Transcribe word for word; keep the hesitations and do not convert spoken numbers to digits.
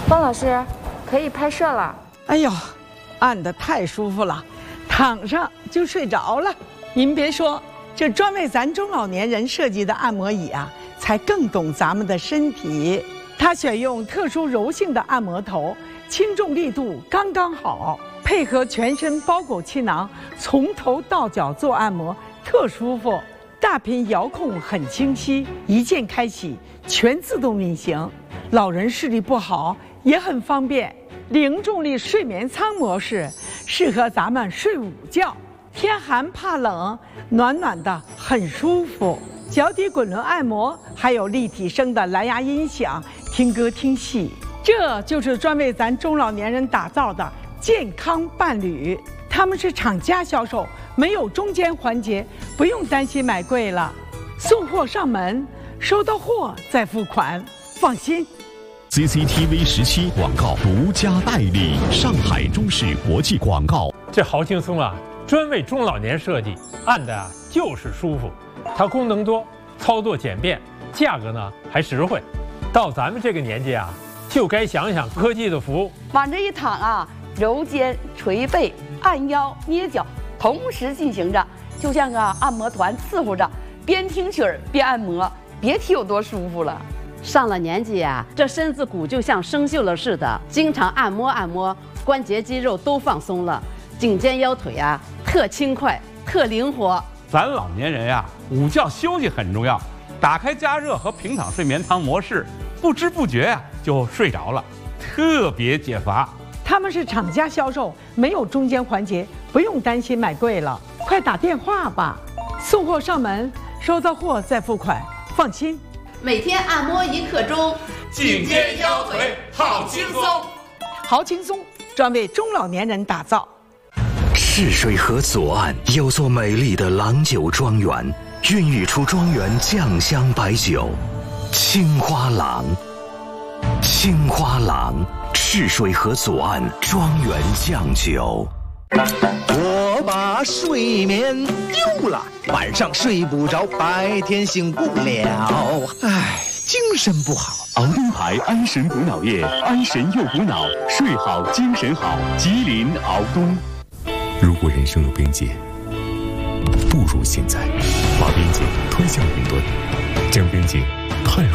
方老师，可以拍摄了。 哎呦，按得太舒服了，躺上就睡着了。您别说，这专为咱中老年人设计的按摩椅啊，才更懂咱们的身体。它选用特殊柔性的按摩头，轻重力度刚刚好，配合全身包裹气囊，从头到脚做按摩，特舒服。大屏遥控很清晰，一键开启，全自动运行。老人视力不好也很方便。零重力睡眠舱模式适合咱们睡午觉，天寒怕冷，暖暖的很舒服。脚底滚轮按摩，还有立体声的蓝牙音响，听歌听戏。这就是专为咱中老年人打造的健康伴侣。他们是厂家销售，没有中间环节，不用担心买贵了。送货上门，收到货再付款，放心。 C C T V 十七广告独家代理，上海中视国际广告。 这好轻松啊，专为中老年设计，按的啊就是舒服。它功能多，操作简便，价格呢还实惠。到咱们这个年纪啊，就该想想科技的服务。 往这一躺啊，揉肩、捶背、按腰、捏脚，同时进行着，就像个按摩团伺候着，边听曲儿边按摩，别提有多舒服了。 上了年纪呀、啊，这身子骨就像生锈了似的，经常按摩按摩，关节肌肉都放松了，颈肩腰腿啊特轻快、特灵活。 咱老年人呀、啊，午觉休息很重要，打开加热和平躺睡眠舱模式，不知不觉呀、啊、就睡着了，特别解乏。 他们是厂家销售，没有中间环节，不用担心买贵了。快打电话吧，送货上门，收到货再付款，放心。 每天按摩一刻钟， 颈肩腰腿好轻松， 好轻松，专为中老年人打造。 赤水河左岸有座美丽的郎酒庄园，孕育出庄园酱香白酒，青花郎。青花郎，赤水河左岸庄园酱酒。 我把睡眠丢了，晚上睡不着，白天醒不了，唉，精神不好。 熬灯牌安神补脑液，安神又补脑，睡好精神好。吉林熬东。如果人生有边界，不如现在把边界推向云端，将边界探入